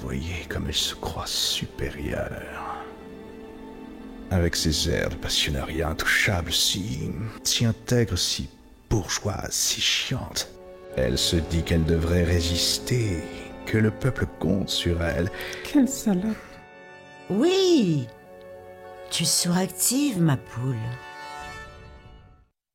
voyez comme elle se croit supérieure. Avec ses airs de passionnariat intouchable, si intègre, si bourgeoise, si chiante. Elle se dit qu'elle devrait résister, que le peuple compte sur elle. Quelle salope! Oui, tu es suractive, ma poule.